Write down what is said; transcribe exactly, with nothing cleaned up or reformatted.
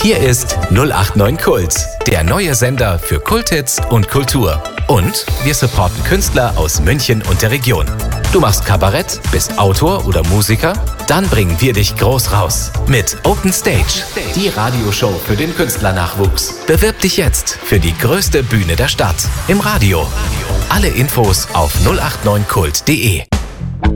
Hier ist null acht neun Kult, der neue Sender für Kulthits und Kultur. Und wir supporten Künstler aus München und der Region. Du machst Kabarett, bist Autor oder Musiker? Dann bringen wir dich groß raus mit Open Stage, die Radioshow für den Künstlernachwuchs. Bewirb dich jetzt für die größte Bühne der Stadt im Radio. Alle Infos auf null acht neun kult punkt de.